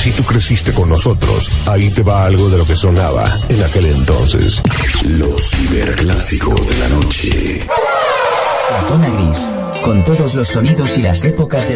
Si tú creciste con nosotros, ahí te va algo de lo que sonaba en aquel entonces. Los ciberclásicos de la noche. La zona gris, con todos los sonidos y las épocas de